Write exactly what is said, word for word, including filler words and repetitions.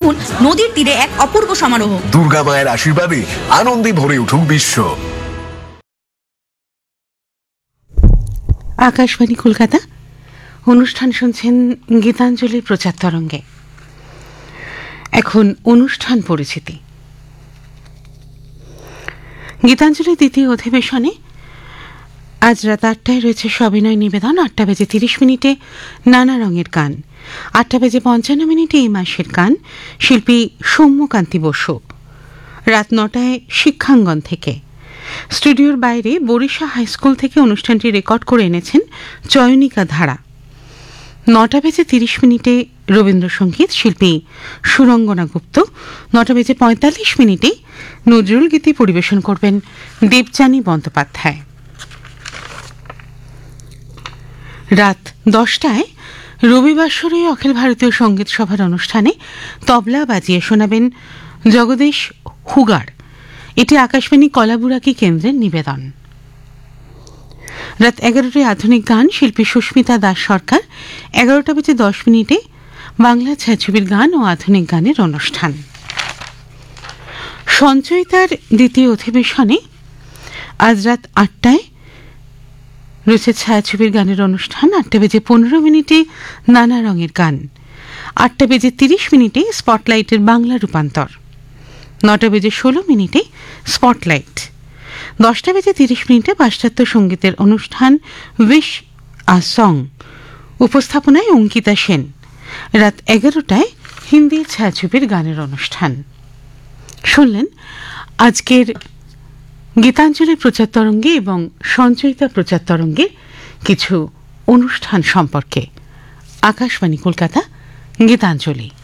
দেখুন নদীর তীরে এক অপূর্ব সমারোহ। দুর্গা মায়ের আশীর্বাদে আনন্দে ভরে উঠুক বিশ্ব। আকাশবাণী কলকাতা, অনুষ্ঠান শুনছেন গীতাঞ্জলির প্রচার তরঙ্গে। এখন অনুষ্ঠান পরিচিতি। গীতাঞ্জলির দ্বিতীয় অধিবেশনে আজ রাত আটটায় রয়েছে সবিনয় নিবেদন। আটটা বেজে তিরিশ মিনিটে নানা রঙের গান। আটটা বেজে পঞ্চান্ন মিনিটে এই মাসের গান, শিল্পী সৌম্যকান্তি বসু। রাত নটায় শিক্ষাঙ্গন থেকে। স্টুডিওর বাইরে বরিশা হাইস্কুল থেকে অনুষ্ঠানটি রেকর্ড করে এনেছেন চয়নিকা ধারা। নটা বেজে তিরিশ মিনিটে রবীন্দ্রসঙ্গীত, শিল্পী সুরঙ্গনা গুপ্ত। নটা বেজে পঁয়তাল্লিশ মিনিটে নজরুল গীতি পরিবেশন করবেন দেবযানী বন্দ্যোপাধ্যায়। রাত দশটায় রবিবাসরীয় অখিল ভারতীয় সঙ্গীত সভার অনুষ্ঠানে তবলা বাজিয়ে শোনাবেন জগদীশ হুগার। এটি আকাশবাণী কলাবুরাকি কেন্দ্রের নিবেদন। রাত এগারোটায় আধুনিক গান, শিল্পী সুস্মিতা দাস সরকার। এগারোটা বেজে দশ মিনিটে বাংলা ছায়াছবির গান ও আধুনিক গানের অনুষ্ঠান। সঞ্চয়িতার দ্বিতীয় অধিবেশনে আজ রাত আটটায় রয়েছে ছায়াছবির গানের অনুষ্ঠান। আটটা বেজে পনেরো মিনিটে নানা রঙের গান। আটটা বেজে তিরিশ মিনিটে স্পটলাইটের বাংলা রূপান্তর। নটা বেজে ষোলো মিনিটে স্পটলাইট। দশটা বেজে তিরিশ মিনিটে পাশ্চাত্য সঙ্গীতের অনুষ্ঠান উইশ আ সং, উপস্থাপনায় অঙ্কিতা সেন। রাত এগারোটায় হিন্দি ছায়াছবির গানের অনুষ্ঠান। শুনলেন আজকের গীতাঞ্জলির প্রচার তরঙ্গে এবং সঞ্চয়িতা প্রচার তরঙ্গে কিছু অনুষ্ঠান সম্পর্কে। আকাশবাণী কলকাতা, গীতাঞ্জলি।